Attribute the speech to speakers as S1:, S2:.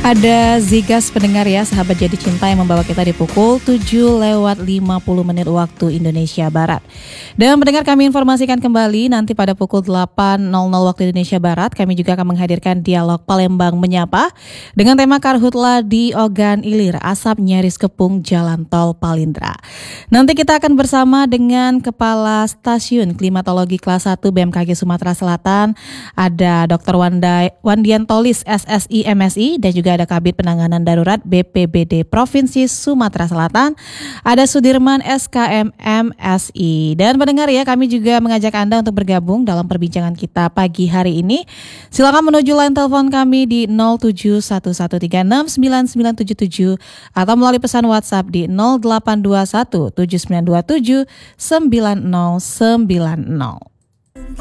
S1: Ada Zigas pendengar ya, sahabat jadi cinta yang membawa kita di pukul 7:50 waktu Indonesia Barat. Dan pendengar, kami informasikan kembali nanti pada pukul 8.00 waktu Indonesia Barat, kami juga akan menghadirkan dialog Palembang Menyapa dengan tema Karhutla di Ogan Ilir, asap nyaris kepung jalan tol Palindra. Nanti kita akan bersama dengan Kepala Stasiun Klimatologi Kelas 1 BMKG Sumatera Selatan, ada Dr. Wandian Tolis SSI MSI, dan juga ada Kabid Penanganan Darurat BPBD Provinsi Sumatera Selatan, ada Sudirman SKM MSI. Dan pendengar ya, kami juga mengajak Anda untuk bergabung dalam perbincangan kita pagi hari ini. Silakan menuju line telepon kami di 0711369977 atau melalui pesan WhatsApp di 082179279090.